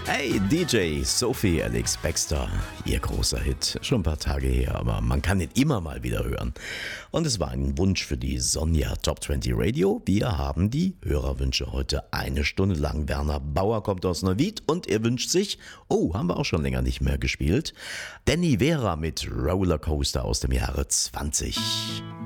Hey, DJ Sophie Alex Baxter, ihr großer Hit. Schon ein paar Tage her, aber man kann ihn immer mal wieder hören. Und es war ein Wunsch für die Sonja Top 20 Radio. Wir haben die Hörerwünsche heute eine Stunde lang. Werner Bauer kommt aus Neuwied und er wünscht sich, haben wir auch schon länger nicht mehr gespielt, Danny Vera mit Rollercoaster aus dem Jahre 20.